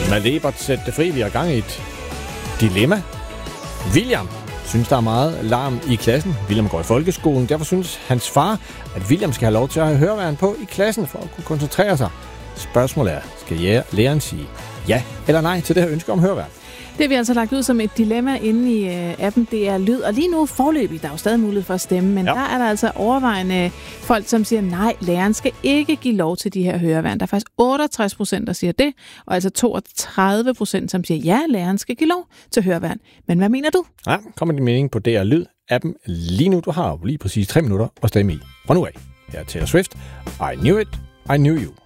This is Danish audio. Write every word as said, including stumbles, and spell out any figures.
Malebert sætte fri, vi har gang i et dilemma. William synes, der er meget larm i klassen. William går i folkeskolen, derfor synes hans far, at William skal have lov til at have høreværn på i klassen for at kunne koncentrere sig. Spørgsmålet er, skal læreren sige ja eller nej til det her ønske om høreværn? Det har vi altså lagt ud som et dilemma inde i øh, appen, det er lyd. Og lige nu forløbig, der er jo stadig mulighed for at stemme, men ja. Der er der altså overvejende folk, som siger, nej, læreren skal ikke give lov til de her høreværn. Der er faktisk otteogtres procent, der siger det, og altså toogtredive procent, som siger, ja, læreren skal give lov til høreværn. Men hvad mener du? Ja, kom med din mening på D R Lyd appen lige nu. Du har jo lige præcis tre minutter at stemme i. Fra nu af, her er Taylor Swift. I knew it, I knew you.